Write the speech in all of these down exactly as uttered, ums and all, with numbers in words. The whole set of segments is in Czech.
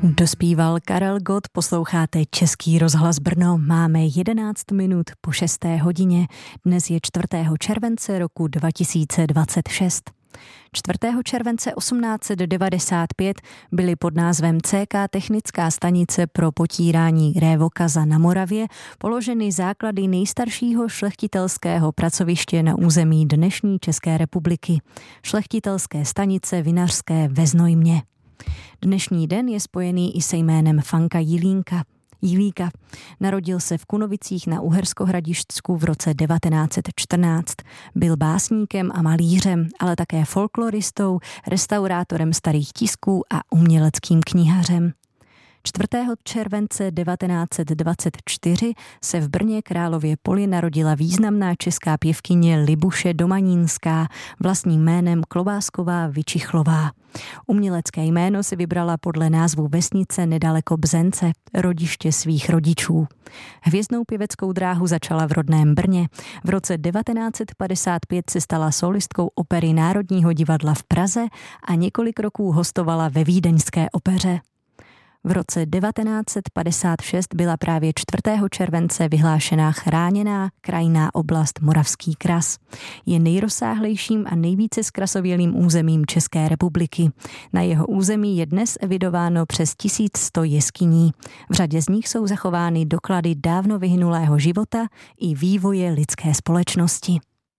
Dospíval Karel Gott, posloucháte Český rozhlas Brno. Máme jedenáct minut po šesté hodině. Dnes je čtvrtého července roku dva tisíce dvacet šest. čtvrtého července osmnáct set devadesát pět byly pod názvem C K Technická stanice pro potírání révokaza na Moravě položeny základy nejstaršího šlechtitelského pracoviště na území dnešní České republiky. Šlechtitelské stanice vinařské ve Znojmě. Dnešní den je spojený i se jménem Fanka Jilínka. Jilíka. Narodil se v Kunovicích na Uherskohradišťsku v roce devatenáct set čtrnáct. Byl básníkem a malířem, ale také folkloristou, restaurátorem starých tisků a uměleckým knihařem. čtvrtého července devatenáct set dvacet čtyři se v Brně Králově Poli narodila významná česká pěvkyně Libuše Domanínská, vlastním jménem Klobásková Vyčichlová. Umělecké jméno si vybrala podle názvu vesnice nedaleko Bzence, rodiště svých rodičů. Hvězdnou pěveckou dráhu začala v rodném Brně. V roce devatenáct set padesát pět se stala solistkou opery Národního divadla v Praze a několik roků hostovala ve Vídeňské opeře. V roce devatenáct set padesát šest byla právě čtvrtého července vyhlášená chráněná krajinná oblast Moravský kras. Je nejrozsáhlejším a nejvíce zkrasovělým územím České republiky. Na jeho území je dnes evidováno přes tisíc sto jeskyní. V řadě z nich jsou zachovány doklady dávno vyhynulého života i vývoje lidské společnosti.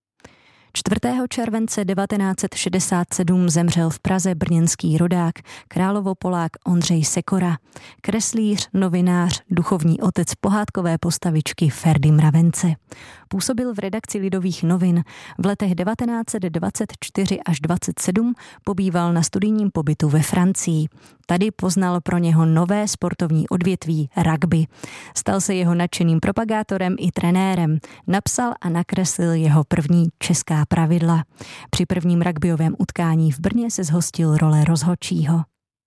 čtvrtého července devatenáct set šedesát sedm zemřel v Praze brněnský rodák, královopolák Ondřej Sekora, kreslíř, novinář, duchovní otec pohádkové postavičky Ferdy Mravence. Působil v redakci Lidových novin. V letech devatenáct set dvacet čtyři až dvacet sedm pobýval na studijním pobytu ve Francii. Tady poznal pro něho nové sportovní odvětví rugby. Stal se jeho nadšeným propagátorem i trenérem. Napsal a nakreslil jeho první česká pravidla. Při prvním rugbyovém utkání v Brně se zhostil role rozhodčího.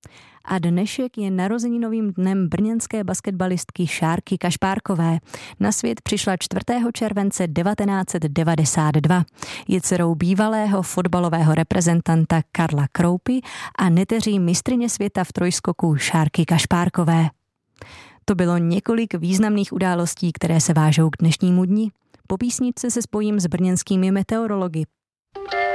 A dnešek je narozeninovým dnem brněnské basketbalistky Šárky Kašpárkové. Na svět přišla čtvrtého července devatenáct set devadesát dva. Je dcerou bývalého fotbalového reprezentanta Karla Kroupy a neteří mistryně světa v trojskoku Šárky Kašpárkové. To bylo několik významných událostí, které se vážou k dnešnímu dni. Po písničce se spojím s brněnskými meteorology.